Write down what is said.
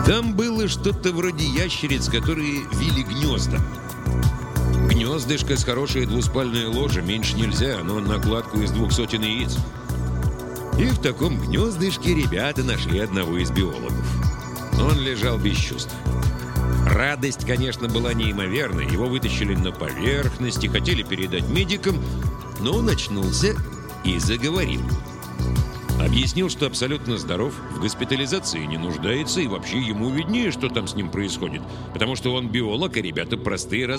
Там было что-то вроде ящериц, которые вили гнезда. Гнездышко с хорошей двуспальной ложе, меньше нельзя, но на кладку из 200 яиц. И в таком гнездышке ребята нашли одного из биологов. Он лежал без чувств. Радость, конечно, была неимоверной. Его вытащили на поверхность и хотели передать медикам, но он очнулся и заговорил. Объяснил, что абсолютно здоров, в госпитализации не нуждается и вообще ему виднее, что там с ним происходит, потому что он биолог, а ребята простые